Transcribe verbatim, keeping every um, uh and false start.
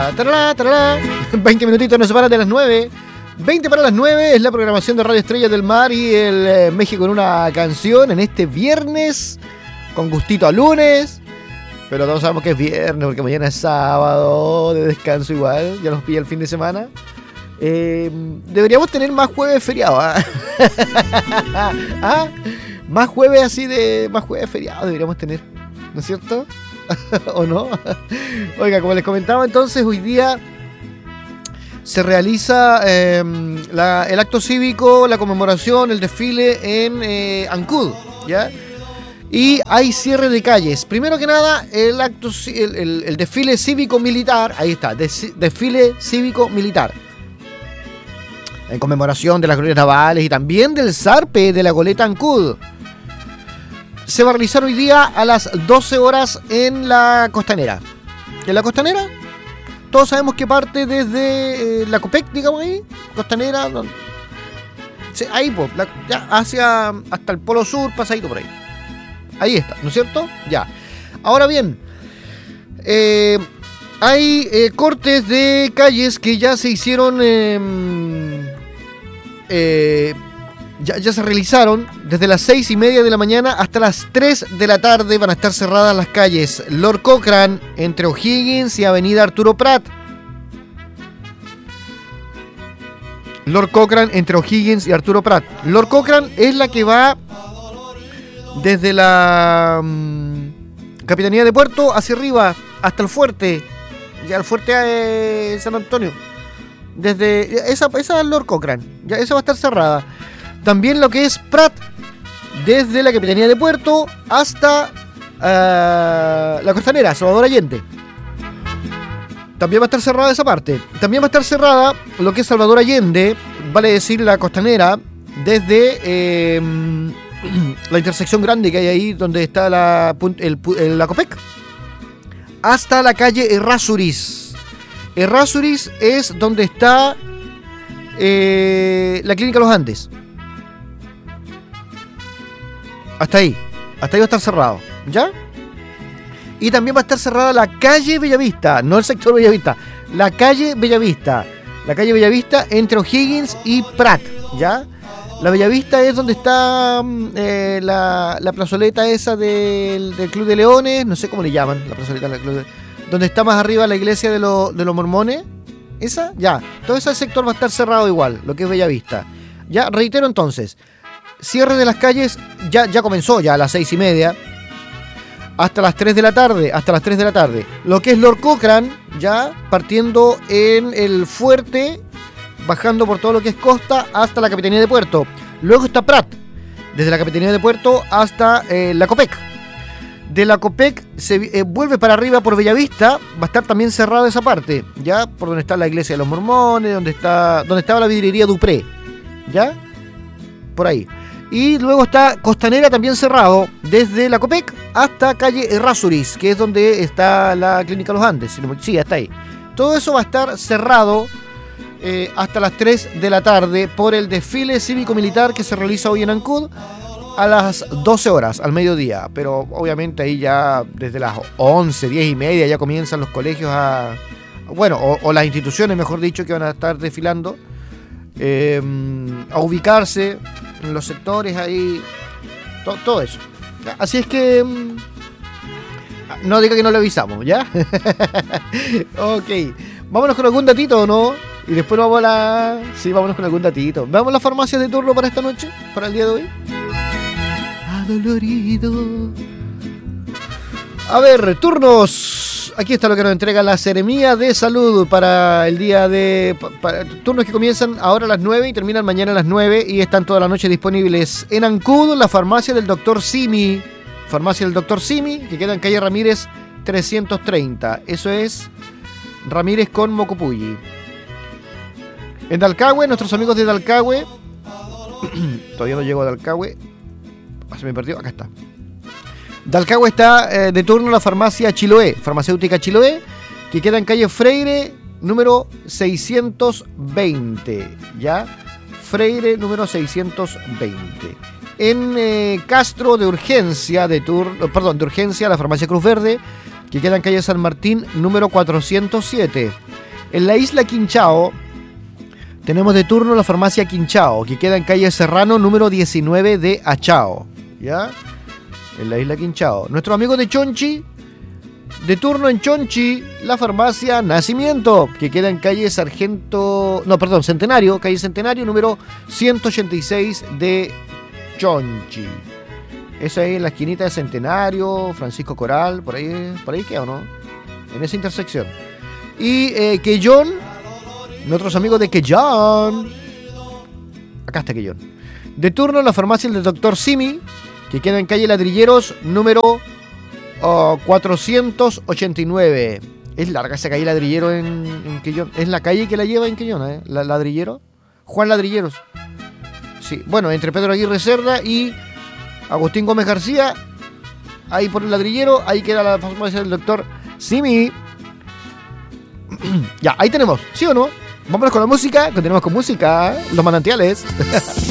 taralá, taralá, taralá. veinte minutitos nos separan de las nueve. veinte para las nueve es la programación de Radio Estrella del Mar y el eh, México en una canción en este viernes, con gustito a lunes. Pero todos sabemos que es viernes porque mañana es sábado de descanso igual, ya nos pilla el fin de semana. Eh, deberíamos tener más jueves feriado, ¿eh? ¿Ah? Más jueves así de... Más jueves feriado deberíamos tener, ¿no es cierto? ¿O no? Oiga, como les comentaba entonces, hoy día se realiza eh, la, el acto cívico, la conmemoración, el desfile en eh, Ancud, ¿ya? Y hay cierre de calles. Primero que nada, el acto, el, el, el desfile cívico-militar, ahí está, des, desfile cívico-militar. En conmemoración de las glorias navales y también del zarpe de la goleta Ancud. Se va a realizar hoy día a las doce horas en la Costanera. ¿En la Costanera? Todos sabemos que parte desde eh, la Copec, digamos ahí, Costanera, donde, sí, ahí, pues, la, ya, hacia, hasta el Polo Sur, pasadito por ahí. Ahí está, ¿no es cierto? Ya. Ahora bien, eh, hay eh, cortes de calles que ya se hicieron, eh, eh, ya, ya se realizaron desde las seis y media de la mañana hasta las tres de la tarde. Van a estar cerradas las calles Lord Cochrane entre O'Higgins y Avenida Arturo Prat. Lord Cochrane entre O'Higgins y Arturo Prat. Lord Cochrane es la que va desde la um, Capitanía de Puerto hacia arriba hasta el fuerte, ya el fuerte de San Antonio. Desde esa, esa es Lord Cochrane, ya esa va a estar cerrada. También lo que es Prat, desde la Capitanía de Puerto hasta uh, la Costanera, Salvador Allende. También va a estar cerrada esa parte. También va a estar cerrada lo que es Salvador Allende, vale decir la Costanera, desde eh, la intersección grande que hay ahí donde está la, el, el, la Copec hasta la calle Errázuriz. Errázuriz es donde está eh, la Clínica Los Andes. Hasta ahí, hasta ahí va a estar cerrado, ¿ya? Y también va a estar cerrada la calle Bellavista, no el sector Bellavista, la calle Bellavista, la calle Bellavista entre O'Higgins y Prat, ¿ya? La Bellavista es donde está eh, la, la plazoleta esa del, del Club de Leones, no sé cómo le llaman, la plazoleta del Club de, donde está más arriba la iglesia de, lo, de los mormones, esa, ya, todo ese sector va a estar cerrado igual, lo que es Bellavista. Ya, reitero entonces, cierre de las calles ya, ya comenzó ya a las seis y media, hasta las tres de la tarde, hasta las tres de la tarde. Lo que es Lord Cochrane, ya partiendo en el fuerte, bajando por todo lo que es costa hasta la Capitanía de Puerto. Luego está Prat, desde la Capitanía de Puerto hasta eh, la Copec. De la Copec se eh, vuelve para arriba por Bellavista, va a estar también cerrada esa parte, ya por donde está la iglesia de los mormones, donde está, donde estaba la vidriería Dupré, ya, por ahí. Y luego está Costanera también cerrado, desde la Copec hasta calle Errázuriz, que es donde está la Clínica Los Andes. Sí, hasta ahí. Todo eso va a estar cerrado eh, hasta las tres de la tarde por el desfile cívico-militar que se realiza hoy en Ancud a las doce horas, al mediodía. Pero obviamente ahí ya desde las once, diez y media ya comienzan los colegios a... Bueno, o, o las instituciones, mejor dicho, que van a estar desfilando. Eh, a ubicarse en los sectores ahí, to, todo eso. Así es que no diga que no le avisamos, ¿ya? Ok, vámonos con algún datito, ¿o no? Y después vamos a la... Sí, vámonos con algún datito. ¿Vamos a las farmacias de turno para esta noche? ¿Para el día de hoy? Adolorido. A ver, turnos. Aquí está lo que nos entrega la Seremía de Salud para el día de... Para, turnos que comienzan ahora a las nueve y terminan mañana a las nueve y están toda la noche disponibles en Ancud, la farmacia del doctor Simi. Farmacia del doctor Simi, que queda en calle Ramírez trescientos treinta. Eso es Ramírez con Mocopulli. En Dalcahue, nuestros amigos de Dalcahue... Todavía no llego a Dalcahue. Se me perdió, acá está. Dalcahue está eh, de turno la farmacia Chiloé, farmacéutica Chiloé, que queda en calle Freire, número seiscientos veinte, ¿ya? Freire, número seiscientos veinte. En eh, Castro de urgencia, de turno, perdón, de urgencia, la farmacia Cruz Verde, que queda en calle San Martín, número cuatrocientos siete. En la isla Quinchao tenemos de turno la farmacia Quinchao, que queda en calle Serrano, número diecinueve de Achao. ¿Ya? En la isla Quinchao. Nuestro amigo de Chonchi, de turno en Chonchi, la farmacia Nacimiento, que queda en calle Sargento... No, perdón, Centenario, calle Centenario, número ciento ochenta y seis de Chonchi. Esa ahí en la esquinita de Centenario, Francisco Coral, por ahí, por ahí queda, ¿o no? En esa intersección. Y eh, Quellón, nuestros amigos de Quellón. Acá está Quellón. De turno la farmacia del doctor Simi, que queda en calle Ladrilleros, número oh, cuatrocientos ochenta y nueve. Es larga esa calle Ladrillero en, en Quellón. Es la calle que la lleva en Quellón, ¿eh? La, Ladrillero. Juan Ladrilleros. Sí, bueno, entre Pedro Aguirre Cerda y Agustín Gómez García, ahí por el Ladrillero, ahí queda la farmacia del doctor Simi. Ya, ahí tenemos, ¿sí o no? Vámonos con la música, continuamos con música, Los Manantiales.